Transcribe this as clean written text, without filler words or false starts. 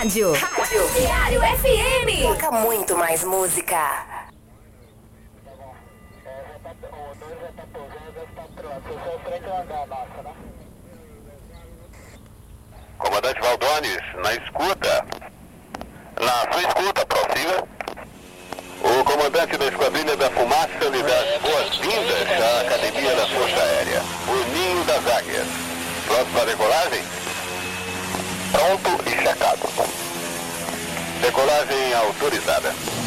rádio. Diário FM. Toca muito mais música. Comandante Valdones, na escuta. Na sua escuta, prossiga. O comandante da Esquadrilha da Fumaça lhe dá as boas-vindas à Academia da Força Aérea, o Ninho das Águias. Próxima decolagem? Pronto e checado. Decolagem autorizada.